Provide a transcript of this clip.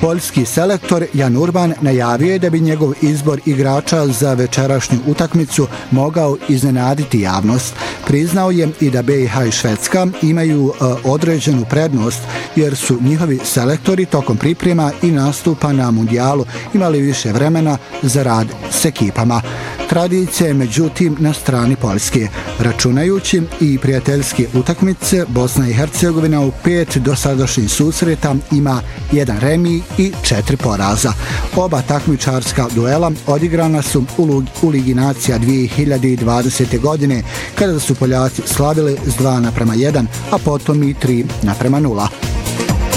Poljski selektor Jan Urban najavio je da bi njegov izbor igrača za večerašnju utakmicu mogao iznenaditi javnost. Priznao je i da BiH i Švedska imaju određenu prednost jer su njihovi selektori tokom priprema i nastupa na mundijalu imali više vremena za rad s ekipama. Tradicija je međutim na strani Poljske. Računajući i prijateljske utakmice, Bosna i Hercegovina u 5 dosadašnjih susreta ima 1 remi i 4 poraza. Oba takmičarska duela odigrana su u Ligi nacija 2020. godine, kada su Poljaci slavili s 2:1, a potom i 3:0.